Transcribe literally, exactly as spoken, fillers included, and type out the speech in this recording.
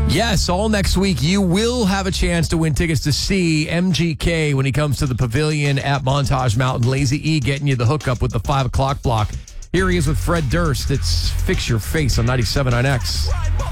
Yes, all next week you will have a chance to win tickets to see M G K when he comes to the Pavilion at Montage Mountain. Lazy E getting you the hookup with the five o'clock block. Here he is with Fred Durst. It's Fix Your Face on ninety-seven point nine X.